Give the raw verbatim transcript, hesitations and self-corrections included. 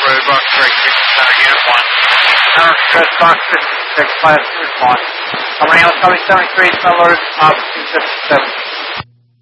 Road, Roxbury, Center, Unit one. Center, Chris Fox fifty-six, Class two response. Somebody else coming seventy-three, Smell Alert, Officer two fifty-seven.